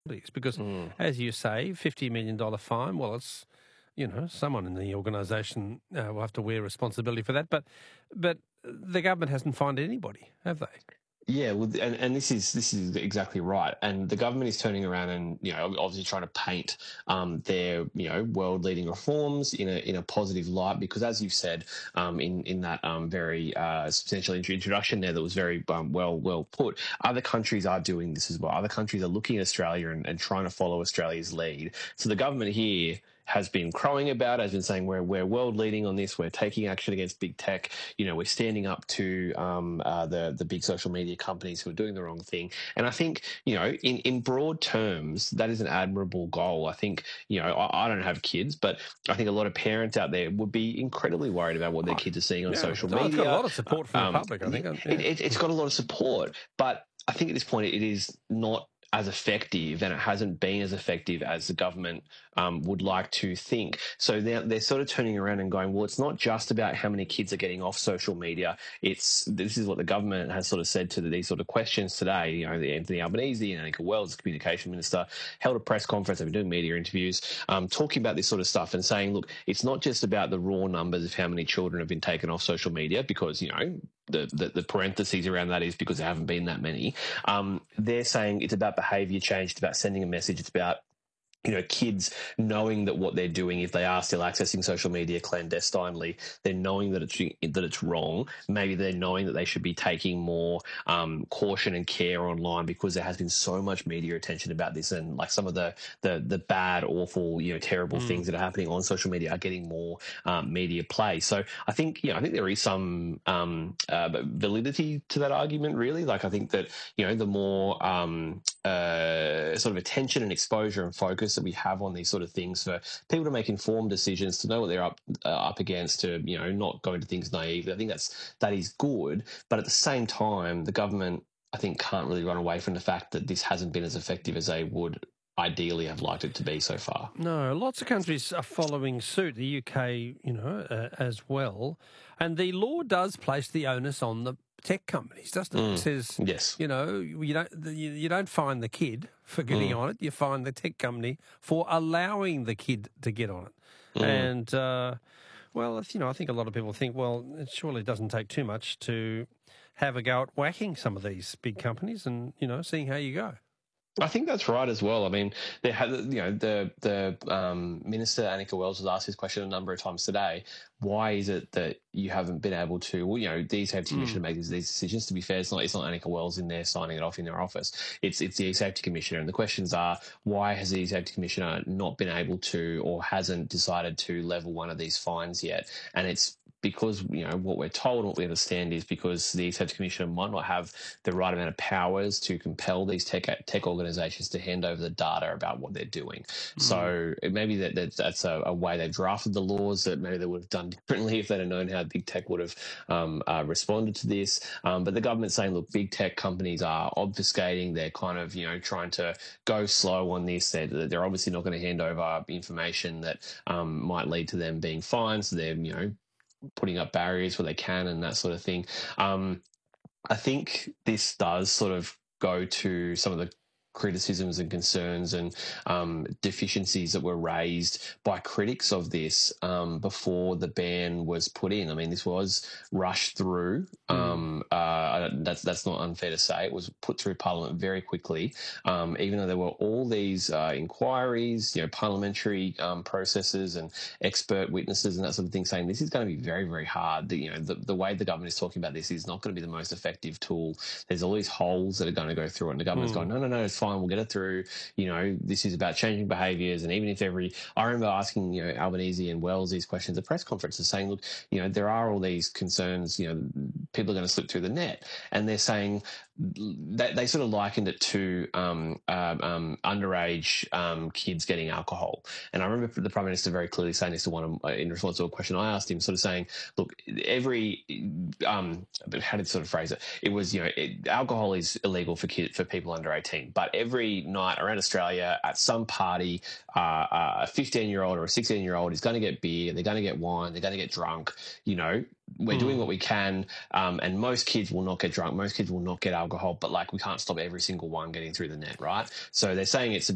because, as you say, $50 million fine, well, it's, someone in the organisation will have to wear responsibility for that. But the government hasn't fined anybody, have they? Yeah, well, and this is exactly right. And the government is turning around and obviously trying to paint their world-leading reforms in a positive light, because as you've said in that very substantial introduction there that was very well put, other countries are doing this as well. Other countries are looking at Australia and trying to follow Australia's lead. So the government here has been crowing about, has been saying we're world leading on this. We're taking action against big tech. We're standing up to the big social media companies who are doing the wrong thing. And I think in broad terms that is an admirable goal. I think I don't have kids, but I think a lot of parents out there would be incredibly worried about what their kids are seeing on social media. It's got a lot of support from the public, I think. It's got a lot of support, but I think at this point it is not as effective, and it hasn't been as effective as the government would like to think. So they're sort of turning around and going, well, it's not just about how many kids are getting off social media. This is what the government has sort of said to these sort of questions today. The Anthony Albanese and Anika Wells, the communication minister, held a press conference. They've been doing media interviews, talking about this sort of stuff and saying, look, it's not just about the raw numbers of how many children have been taken off social media, because the parentheses around that is because there haven't been that many. They're saying it's about behaviour change, it's about sending a message, it's about kids knowing that what they're doing, if they are still accessing social media clandestinely, they're knowing that it's wrong. Maybe they're knowing that they should be taking more caution and care online, because there has been so much media attention about this, and like some of the bad, awful, terrible things that are happening on social media are getting more media play. So I think there is some validity to that argument, really. Like I think that the more sort of attention and exposure and focus that we have on these sort of things for people to make informed decisions, to know what they're up against, to not go into things naively. I think that is good, but at the same time, the government, I think, can't really run away from the fact that this hasn't been as effective as they would ideally have liked it to be so far. No, lots of countries are following suit, the UK, as well. And the law does place the onus on the tech companies, doesn't it? It says, yes, you don't fine the kid for getting on it. You fine the tech company for allowing the kid to get on it. And, I think a lot of people think, well, it surely doesn't take too much to have a go at whacking some of these big companies and, seeing how you go. I think that's right as well. I mean, there had the Minister Anika Wells was asked this question a number of times today. Why is it that you haven't been able to? Well, the E-Safety Commissioner makes these decisions. To be fair, it's not Anika Wells in there signing it off in their office. It's the E-Safety Commissioner, and the questions are, why has the E-Safety Commissioner not been able to, or hasn't decided to level one of these fines yet? And it's because what we're told, what we understand, is because the E-Safety Commissioner might not have the right amount of powers to compel these tech organisations to hand over the data about what they're doing. So maybe that's a way they've drafted the laws that maybe they would have done differently if they'd have known how big tech would have responded to this. But the government's saying, look, big tech companies are obfuscating. They're kind of trying to go slow on this. They're obviously not going to hand over information that might lead to them being fined. So they're putting up barriers where they can and that sort of thing. I think this does sort of go to some of the criticisms and concerns and deficiencies that were raised by critics of this before the ban was put in. I mean, this was rushed through. That's not unfair to say. It was put through Parliament very quickly, even though there were all these inquiries, parliamentary processes and expert witnesses and that sort of thing saying this is going to be very, very hard. The way the government is talking about this is not going to be the most effective tool. There's all these holes that are going to go through it, and the government's going, no, it's fine, we'll get it through. This is about changing behaviours, and even if I remember asking Albanese and Wells these questions at press conferences, saying, look, there are all these concerns, people are going to slip through the net, and they're saying that they sort of likened it to underage kids getting alcohol. And I remember the Prime Minister very clearly saying this in response to a question I asked him, sort of saying, look, how did sort of phrase it? It was, alcohol is illegal for people under 18, but every night around Australia at some party, a 15-year-old or a 16-year-old is going to get beer, they're going to get wine, they're going to get drunk. We're doing what we can, and most kids will not get drunk, most kids will not get alcohol, but we can't stop every single one getting through the net, right? So they're saying it's